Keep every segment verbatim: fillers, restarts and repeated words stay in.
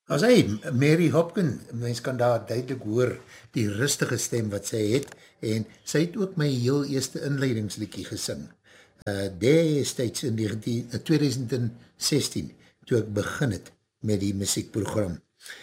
As hy, Mary Hopkins, mens kan daar duidelik hoor die rustige stem wat sy het, en sy het ook my heel eerste inleidingsliedjie gesing. Uh, destijds in negentien, twintig sestien, toe ek begin het met die muziekprogram.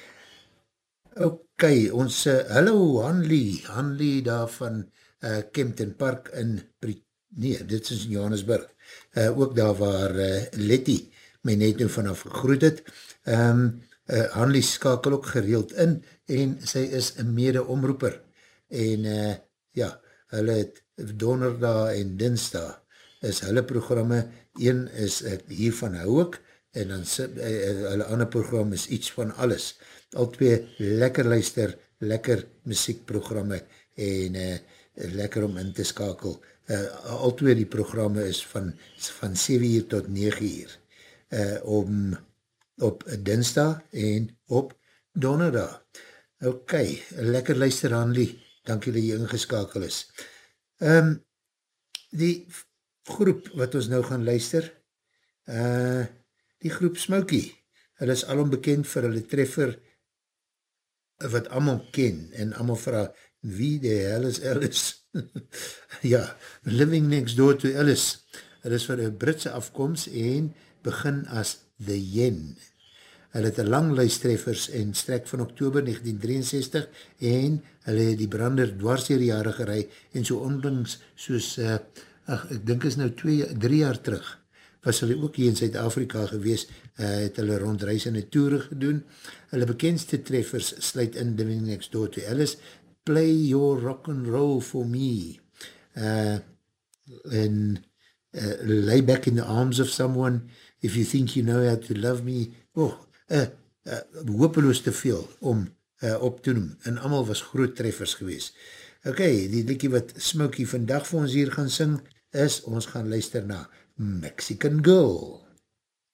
Ok, ons, uh, hallo Hanlie, Hanlie daar van uh, Kempton Park in, nee, dit is in Johannesburg, uh, ook daar waar uh, Letty my net nou vanaf gegroet het. Um, uh, Hanlie skakel ook gereeld in, en sy is een mede-omroeper, en uh, ja, hulle het donderdag en dinsdag, is hulle programme, een is uh, hiervan hou ek, en dan uh, hulle ander program is iets van alles, al twee lekker luister, lekker muziekprogramme, en uh, lekker om in te skakel, uh, al twee die programme is van, van sewe uur tot nege uur, uh, om op dinsdag en op donderdag. Ok, lekker luister Hanlie, dank jullie jy ingeskakel is. Um, die groep wat ons nou gaan luister, uh, die groep Smokey, hulle is alom bekend vir hulle treffer wat allemaal ken, en allemaal vraag, wie de hell is Alice? Ja, Living Next Door to Alice. Hulle is vir een Britse afkomst en begin as The Yen. Hulle het een lang luistreffers en strek van oktober negentien drieënzestig en hulle het die brander dwars hier jare gerei en so ondanks soos, uh, ach, ek dink is nou twee, drie jaar terug, was hulle ook hier in Zuid-Afrika gewees, uh, het hulle rondreisende toere gedoen. Hulle bekendste treffers sluit in Living Next Door to Alice, Play Your Rock and Roll for Me, uh, en uh, Lay Back in the Arms of Someone, If You Think You Know How to Love Me, oh, uh, uh, hopeloos te veel om uh, op te noem, en allemaal was groot treffers gewees. Ok, die liedjie wat Smokey vandag vir ons hier gaan sing, is, ons gaan luister na Mexican Girl.